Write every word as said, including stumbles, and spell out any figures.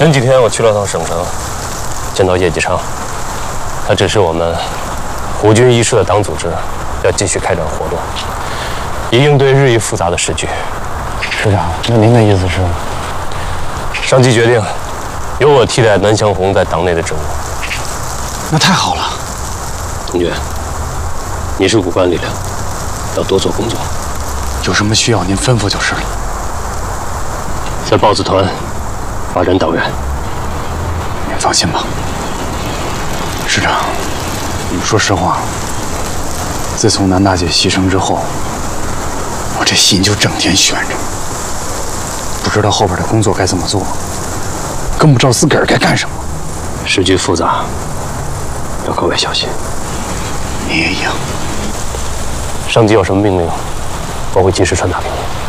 前几天我去了趟省城，见到叶继昌，他指示我们湖军一师的党组织要继续开展活动，以应对日益复杂的时局。 师长，那您的意思是？ 上级决定由我替代南翔红在党内的职务。 那太好了。 同学，你是骨干力量，要多做工作。 有什么需要您吩咐就是了。 在豹子团发展党员。 您放心吧，师长。说实话，自从南大姐牺牲之后，我这心就整天悬着，不知道后边的工作该怎么做，更不知道自个儿该干什么。 时局复杂，要格外小心。 你也一样。 上级有什么命令，我会及时传达给你。